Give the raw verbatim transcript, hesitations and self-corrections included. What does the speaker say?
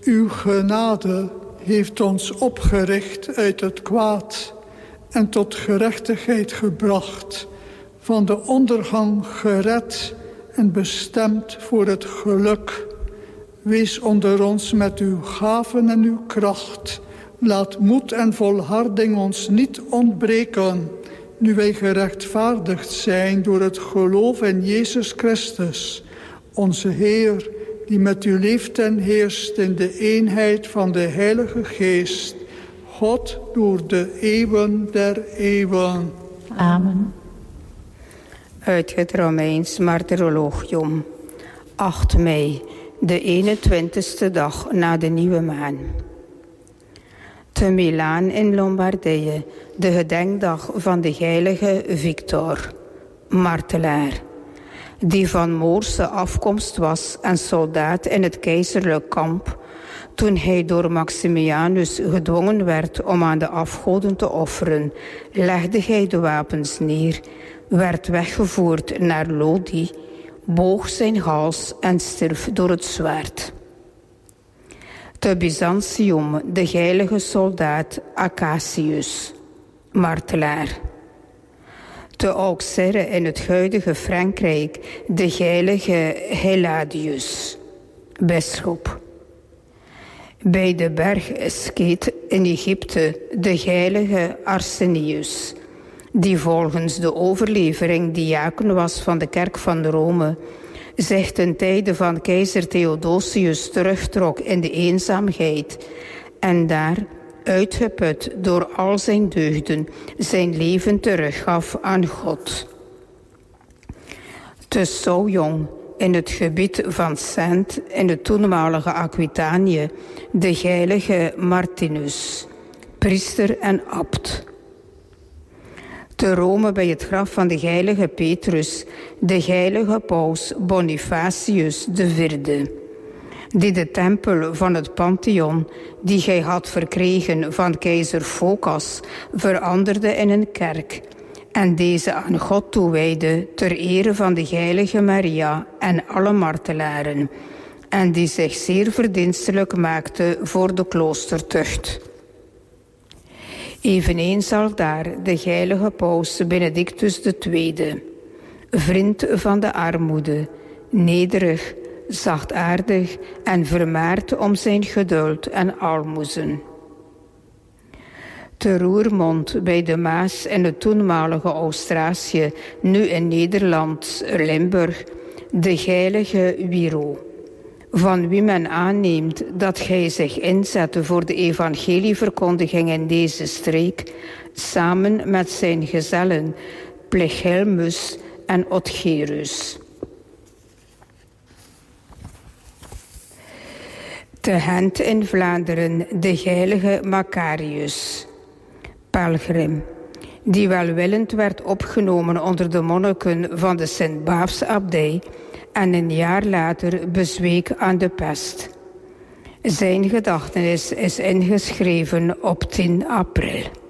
Uw genade heeft ons opgericht uit het kwaad en tot gerechtigheid gebracht, van de ondergang gered en bestemd voor het geluk. Wees onder ons met uw gaven en uw kracht. Laat moed en volharding ons niet ontbreken, nu wij gerechtvaardigd zijn door het geloof in Jezus Christus, onze Heer, die met u leeft en heerst in de eenheid van de Heilige Geest, God door de eeuwen der eeuwen. Amen. Uit het Romeins Martyrologium. acht mei, de eenentwintigste dag na de nieuwe maan. Te Milaan in Lombardije, de gedenkdag van de heilige Victor, martelaar, die van Moorse afkomst was en soldaat in het keizerlijk kamp, toen hij door Maximianus gedwongen werd om aan de afgoden te offeren, legde hij de wapens neer, werd weggevoerd naar Lodi, boog zijn hals en stierf door het zwaard. Te Byzantium, de heilige soldaat Acacius, martelaar. Te Auxerre in het huidige Frankrijk, de heilige Heladius, bisschop. Bij de berg Skeet in Egypte, de heilige Arsenius, die volgens de overlevering diaken was van de kerk van Rome, zich ten tijde van keizer Theodosius terugtrok in de eenzaamheid en daar, uitgeput door al zijn deugden, zijn leven teruggaf aan God. Te Saujong, in het gebied van Saint, in de toenmalige Aquitanië, de heilige Martinus, priester en abt. Te Rome bij het graf van de heilige Petrus, de heilige paus Bonifacius de vierde, die de tempel van het Pantheon, die hij had verkregen van keizer Phocas, veranderde in een kerk en deze aan God toewijde ter ere van de heilige Maria en alle martelaren, en die zich zeer verdienstelijk maakte voor de kloostertucht. Eveneens aldaar de heilige paus Benedictus de tweede, vriend van de armoede, nederig, zachtaardig en vermaard om zijn geduld en almoezen. Te Roermond bij de Maas in het toenmalige Austrasië, nu in Nederland, Limburg, de heilige Wiro, van wie men aanneemt dat hij zich inzette voor de evangelieverkondiging in deze streek, samen met zijn gezellen Plechelmus en Otgerus. Te Gent in Vlaanderen de heilige Macarius, pelgrim, die welwillend werd opgenomen onder de monniken van de Sint-Baafsabdij en een jaar later bezweek aan de pest. Zijn gedachtenis is ingeschreven op tien april.